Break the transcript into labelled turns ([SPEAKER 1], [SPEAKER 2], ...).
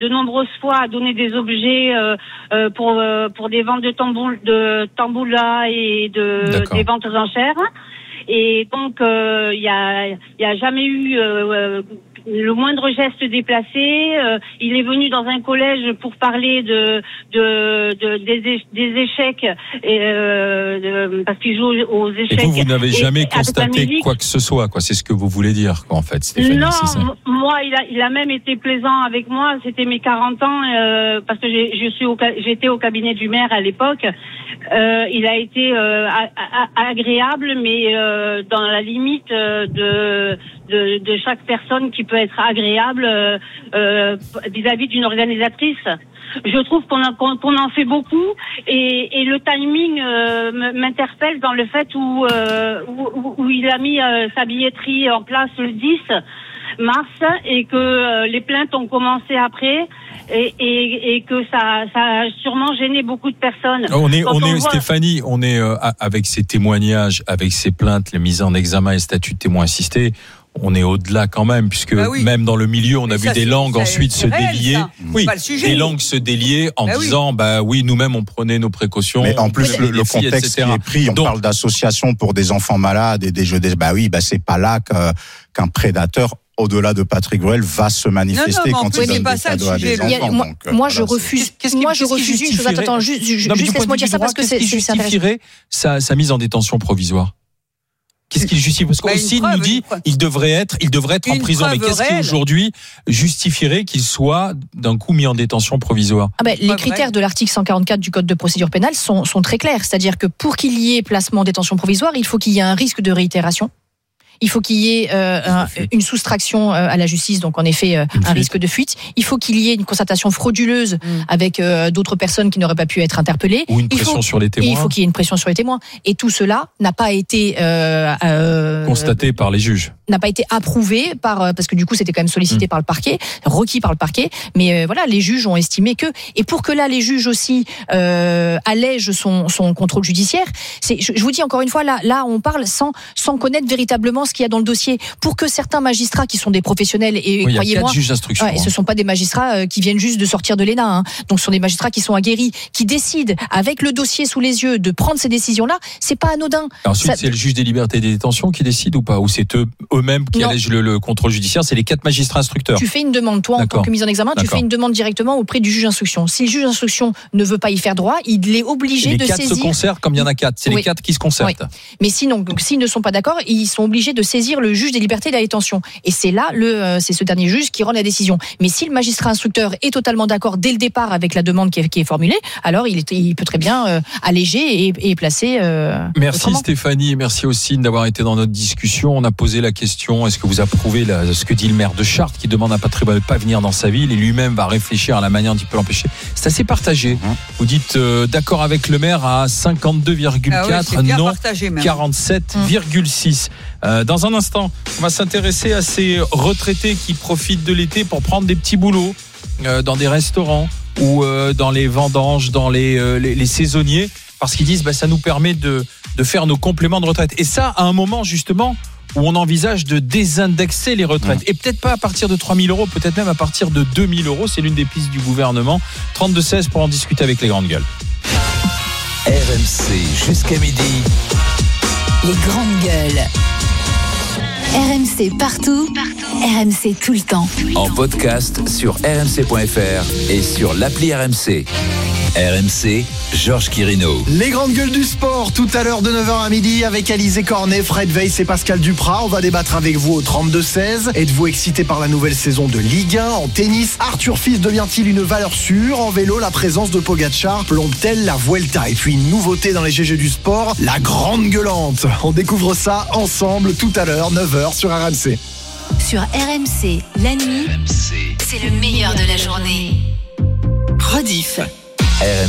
[SPEAKER 1] de nombreuses fois à donner des objets pour des ventes de tamboula et des ventes aux enchères. Et donc il y a jamais eu le moindre geste déplacé. Il est venu dans un collège pour parler des échecs parce qu'il joue aux échecs.
[SPEAKER 2] Et vous n'avez jamais constaté quoi que ce soit, quoi. C'est ce que vous voulez dire, quoi, en fait, Stéphanie.
[SPEAKER 1] Non,
[SPEAKER 2] c'est ça.
[SPEAKER 1] moi, il a même été plaisant avec moi. C'était mes 40 ans parce que j'étais au cabinet du maire à l'époque. Il a été agréable, mais dans la limite de chaque personne qui peut être agréable vis-à-vis d'une organisatrice. Je trouve qu'on en fait beaucoup et le timing m'interpelle dans le fait où il a mis sa billetterie en place le 10 mars et que les plaintes ont commencé après et que ça a sûrement gêné beaucoup de personnes.
[SPEAKER 2] Stéphanie, on est avec ces témoignages, avec ces plaintes, les mises en examen et statut de témoin assisté. On est au-delà quand même, puisque même dans le milieu, on a vu des langues ensuite se délier. Oui, des langues se délier en disant, nous-mêmes, on prenait nos précautions.
[SPEAKER 3] Mais en plus, le contexte qui est pris, on parle d'associations pour des enfants malades et des jeux c'est pas là qu'un prédateur, au-delà de Patrick Bruel, va se manifester quand il donne des cadeaux à des enfants.
[SPEAKER 4] Moi, je refuse. Moi, je refuse une chose. Attends, juste laisse-moi dire ça parce que c'est intéressant.
[SPEAKER 2] Qu'est-ce qui justifierait sa mise en détention provisoire? Qu'est-ce qui justifie? Parce qu'Ossine nous dit il devrait être en prison. Mais qu'est-ce qui aujourd'hui justifierait qu'il soit d'un coup mis en détention provisoire?
[SPEAKER 4] Les critères de l'article 144 du Code de procédure pénale sont très clairs. C'est-à-dire que pour qu'il y ait placement en détention provisoire, il faut qu'il y ait un risque de réitération. Il faut qu'il y ait une soustraction à la justice, donc en effet un risque de fuite. Il faut qu'il y ait une constatation frauduleuse avec d'autres personnes qui n'auraient pas pu être interpellées.
[SPEAKER 2] Ou une pression sur les témoins.
[SPEAKER 4] Et il faut qu'il y ait une pression sur les témoins. Et tout cela n'a pas été
[SPEAKER 2] constaté par les juges.
[SPEAKER 4] N'a pas été approuvé parce que du coup c'était quand même sollicité par le parquet, requis par le parquet. Mais les juges ont estimé que, et pour que là les juges aussi allègent son contrôle judiciaire, je vous dis encore une fois, là on parle sans connaître véritablement ce qu'il y a dans le dossier, pour que certains magistrats qui sont des professionnels, et croyez-moi,
[SPEAKER 2] juges d'instruction,
[SPEAKER 4] ce sont pas des magistrats qui viennent juste de sortir de l'ENA, donc ce sont des magistrats qui sont aguerris, qui décident avec le dossier sous les yeux de prendre ces décisions-là. C'est pas anodin.
[SPEAKER 2] Ensuite, c'est le juge des libertés et des détentions qui décide ou pas, ou c'est eux-mêmes qui allègent le contrôle judiciaire? C'est les 4 magistrats instructeurs.
[SPEAKER 4] Tu fais une demande, toi, en tant que mise en examen, tu fais une demande directement auprès du juge d'instruction. Si le juge d'instruction ne veut pas y faire droit, il est obligé de saisir. Les 4 se concertent,
[SPEAKER 2] comme il y en a 4. C'est les 4 qui se concertent.
[SPEAKER 4] Oui. Mais sinon, donc, s'ils ne sont pas d'accord, ils sont obligés de saisir le juge des libertés et de la détention. Et c'est là, c'est ce dernier juge qui rend la décision. Mais si le magistrat instructeur est totalement d'accord dès le départ avec la demande qui est formulée, alors il peut très bien alléger et placer.
[SPEAKER 2] Merci
[SPEAKER 4] autrement.
[SPEAKER 2] Stéphanie, merci aussi d'avoir été dans notre discussion. On a posé la question, est-ce que vous approuvez ce que dit le maire de Chartres qui demande à Patrick Bruel de ne pas venir dans sa ville et lui-même va réfléchir à la manière dont il peut l'empêcher? C'est assez partagé. Vous dites d'accord avec le maire à 52,4, non partagé, 47,6. Dans un instant, on va s'intéresser à ces retraités qui profitent de l'été pour prendre des petits boulots dans des restaurants ou dans les vendanges, dans les saisonniers, parce qu'ils disent ça nous permet de faire nos compléments de retraite. Et ça, à un moment justement où on envisage de désindexer les retraites. Et peut-être pas à partir de 3 000 euros, peut-être même à partir de 2 000 euros. C'est l'une des pistes du gouvernement. 32-16 pour en discuter avec les grandes gueules.
[SPEAKER 5] RMC jusqu'à midi.
[SPEAKER 6] Les grandes gueules. RMC partout. RMC tout le temps.
[SPEAKER 5] En podcast sur rmc.fr et sur l'appli RMC. RMC, Georges Quirino.
[SPEAKER 7] Les grandes gueules du sport, tout à l'heure de 9h à midi avec Alizé Cornet, Fred Weiss et Pascal Duprat. On va débattre avec vous au 32-16. Êtes-vous excité par la nouvelle saison de Ligue 1? En tennis, Arthur Fils devient-il une valeur sûre? En vélo, la présence de Pogacar plombe-t-elle la Vuelta? Et puis une nouveauté dans les GG du sport, la grande gueulante. On découvre ça ensemble tout à l'heure, 9h sur RMC.
[SPEAKER 6] Sur RMC, la nuit, c'est le meilleur de la journée. Rediff.
[SPEAKER 5] RMC.